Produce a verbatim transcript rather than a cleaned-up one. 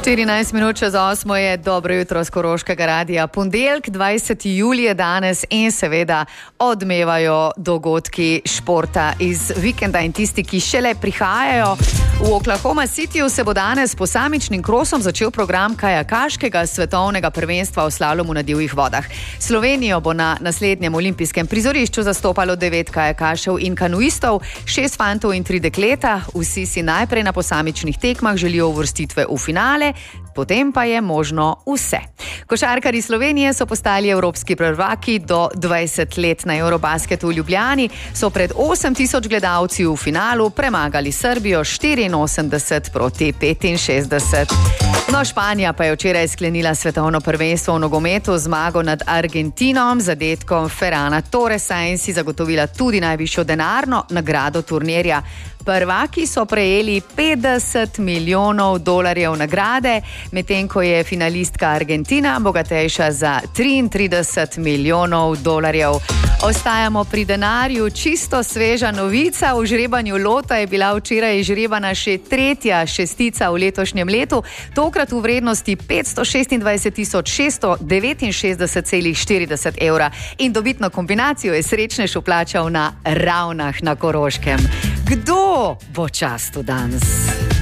štirinajst minut čez osmo je dobro jutro z Koroškega radia. Ponedeljek, dvajseti julij je danes in seveda odmevajo dogodki športa iz vikenda in tisti, ki šele prihajajo. V Oklahoma Cityju se bo danes posamičnim krosom začel program kajakaškega svetovnega prvenstva v slalomu na divjih vodah. Slovenijo bo na naslednjem olimpijskem prizorišču zastopalo devet kajakašev in kanuistov, šest fantov in tri dekleta. Vsi si najprej na posamičnih tekmah želijo uvrstitve v finale, potem pa je možno vse. Košarkarji Slovenije so postali evropski prvaki. Do dvajset let na Eurobasketu v Ljubljani so pred osem tisoč gledalci v finalu premagali Srbijo štiriinosemdeset proti petinšestdeset. No, Španija pa je včeraj sklenila svetovno prvenstvo v nogometu, zmago nad Argentinom, zadetkom Ferrana Torresa in si zagotovila tudi najvišjo denarno nagrado turnirja. Prvaki so prejeli petdeset milijonov dolarjev nagrade, medtem ko je finalistka Argentina bogatejša za triintrideset milijonov dolarjev. Ostajamo pri denarju. Čisto sveža novica. V žrebanju lota je bila včeraj žrebana še tretja šestica v letošnjem letu, tokrat v vrednosti petsto šestindvajset tisoč šeststo devetinšestdeset celih štirideset evra. In dobitno kombinacijo je srečnež vplačal na Ravnah na Koroškem. Kdo bo častil danes?